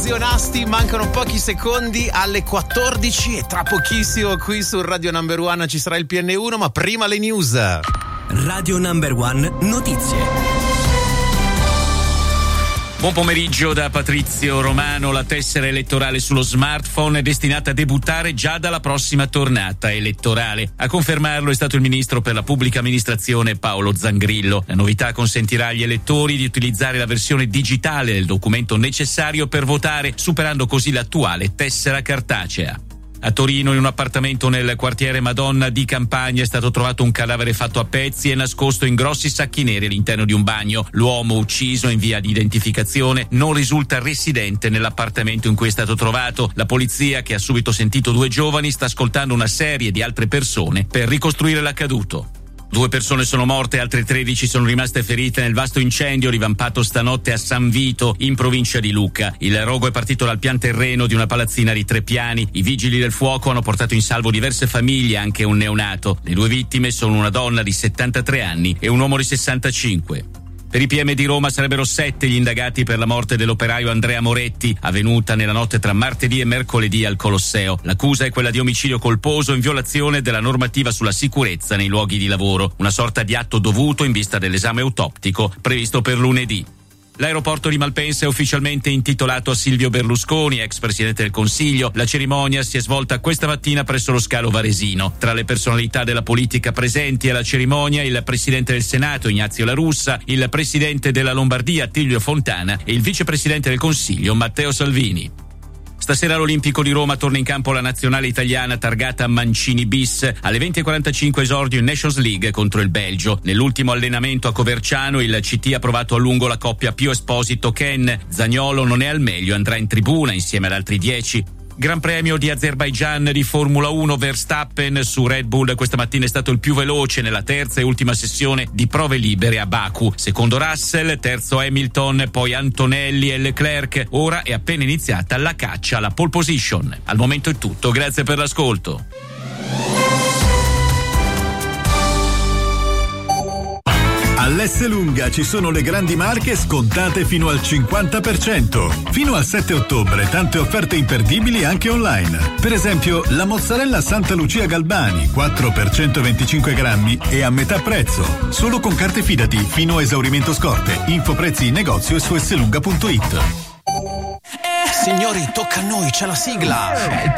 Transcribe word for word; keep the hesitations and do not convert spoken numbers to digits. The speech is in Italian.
emozionasti, mancano pochi secondi alle quattordici e tra pochissimo qui su Radio Number One ci sarà il P N uno, ma prima le news. Radio Number One Notizie. Buon pomeriggio da Patrizio Romano. La tessera elettorale sullo smartphone è destinata a debuttare già dalla prossima tornata elettorale. A confermarlo è stato il ministro per la pubblica amministrazione Paolo Zangrillo. La novità consentirà agli elettori di utilizzare la versione digitale del documento necessario per votare, superando così l'attuale tessera cartacea. A Torino, in un appartamento nel quartiere Madonna di Campagna, è stato trovato un cadavere fatto a pezzi e nascosto in grossi sacchi neri all'interno di un bagno. L'uomo, ucciso in via di identificazione, non risulta residente nell'appartamento in cui è stato trovato. La polizia, che ha subito sentito due giovani, sta ascoltando una serie di altre persone per ricostruire l'accaduto. Due persone sono morte, altre tredici sono rimaste ferite nel vasto incendio rivampato stanotte a San Vito, in provincia di Lucca. Il rogo è partito dal pian terreno di una palazzina di tre piani. I vigili del fuoco hanno portato in salvo diverse famiglie, anche un neonato. Le due vittime sono una donna di settantatré anni e un uomo di sessantacinque. Per i P M di Roma sarebbero sette gli indagati per la morte dell'operaio Andrea Moretti, avvenuta nella notte tra martedì e mercoledì al Colosseo. L'accusa è quella di omicidio colposo in violazione della normativa sulla sicurezza nei luoghi di lavoro, una sorta di atto dovuto in vista dell'esame autoptico previsto per lunedì. L'aeroporto di Malpensa è ufficialmente intitolato a Silvio Berlusconi, ex presidente del Consiglio. La cerimonia si è svolta questa mattina presso lo scalo varesino. Tra le personalità della politica presenti alla cerimonia il presidente del Senato Ignazio La Russa, il presidente della Lombardia Attilio Fontana e il vicepresidente del Consiglio Matteo Salvini. Stasera all'Olimpico di Roma torna in campo la nazionale italiana targata Mancini bis. Alle venti e quarantacinque esordio in Nations League contro il Belgio. Nell'ultimo allenamento a Coverciano il C T ha provato a lungo la coppia Pio Esposito-Ken. Zaniolo non è al meglio, andrà in tribuna insieme ad altri dieci. Gran premio di Azerbaigian di Formula uno, Verstappen su Red Bull questa mattina è stato il più veloce nella terza e ultima sessione di prove libere a Baku. Secondo Russell, terzo Hamilton, poi Antonelli e Leclerc. Ora è appena iniziata la caccia alla pole position. Al momento è tutto, grazie per l'ascolto. All'Esselunga ci sono le grandi marche scontate fino al cinquanta per cento. Fino al sette ottobre tante offerte imperdibili anche online. Per esempio la mozzarella Santa Lucia Galbani quattro per centoventicinque grammi e a metà prezzo. Solo con carte Fidati fino a esaurimento scorte. Info prezzi in negozio e su esselunga punto it. Signori, tocca a noi, c'è la sigla.